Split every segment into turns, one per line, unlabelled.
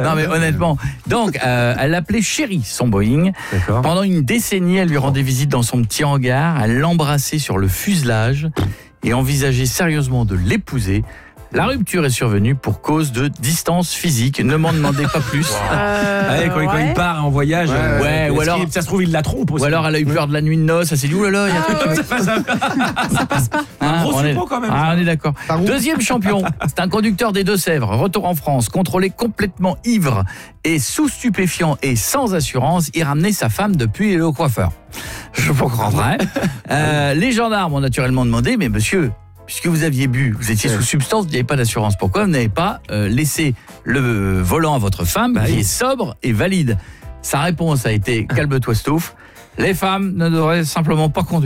Non mais honnêtement. Donc, elle l'appelait chérie, son Boeing.
D'accord.
Pendant une décennie, elle lui rendait visite dans son petit hangar. Elle l'embrassait sur le fuselage et envisageait sérieusement de l'épouser. La rupture est survenue pour cause de distance physique. Ne m'en demandez pas plus.
Quand il part en voyage,
ou alors
ça se trouve il la trompe aussi.
Ou alors elle a eu peur de la nuit de noces. Elle s'est dit oulala, il y a un truc.
Ça passe pas.
Gros suppôt quand même.
On est d'accord. Deuxième champion, c'est un conducteur des Deux-Sèvres. Retour en France, contrôlé complètement ivre et sous stupéfiant et sans assurance, il ramenait sa femme depuis le coiffeur. Je comprendrais. Les gendarmes ont naturellement demandé, mais monsieur, puisque vous aviez bu, vous étiez sous substance, vous n'avez pas d'assurance. Pourquoi vous n'avez pas laissé le volant à votre femme qui est sobre et valide? Sa réponse a été « Calme-toi, Stouff. Les femmes ne devraient simplement pas conduire. »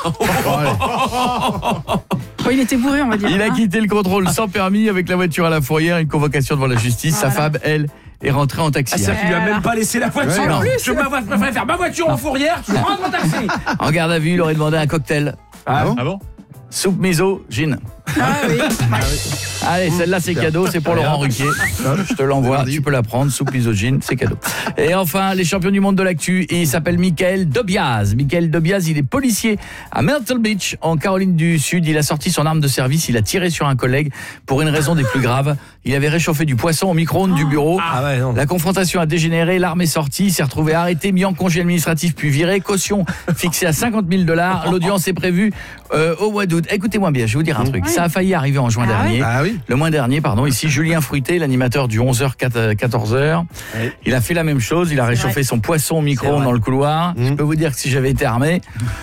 Il était bourré, on va dire.
Il a quitté le contrôle sans permis avec la voiture à la fourrière, une convocation devant la justice. Sa femme, elle, est rentrée en taxi.
Ça qui lui a même pas laissé la voiture.
Je
préfère faire ma voiture en fourrière, tu rentres en taxi.
En garde à vue, il aurait demandé un cocktail.
Ah bon?
Soupe miso, gin. Allez, celle-là c'est cadeau, c'est pour Laurent Ruquier. Je te l'envoie, tu peux la prendre, soupe miso, gin, c'est cadeau. Et enfin, les champions du monde de l'actu, et il s'appelle Michael Dobiaz. Michael Dobiaz, il est policier à Myrtle Beach, en Caroline du Sud. Il a sorti son arme de service, il a tiré sur un collègue pour une raison des plus graves. Il avait réchauffé du poisson au micro-ondes du bureau. La confrontation a dégénéré, l'arme est sortie, il s'est retrouvé arrêté, mis en congé administratif puis viré, caution fixée à $50,000. L'audience est prévue au mois d'août. Écoutez-moi bien, je vais vous dire un truc. Ça a failli arriver en juin dernier. Le mois dernier, ici Julien Fruité, l'animateur du 11h-14h. Il a fait la même chose, il a réchauffé son poisson au micro-ondes dans le couloir. Je peux vous dire que si j'avais été armé,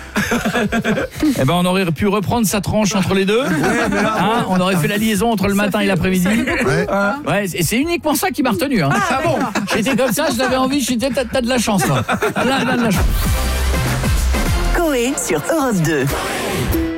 on aurait pu reprendre sa tranche entre les deux. On aurait fait la liaison entre le matin et l'après-midi. Et c'est uniquement ça qui m'a retenu. J'étais comme ça, je l'avais envie, t'as de la chance là. Coé sur Europe 2.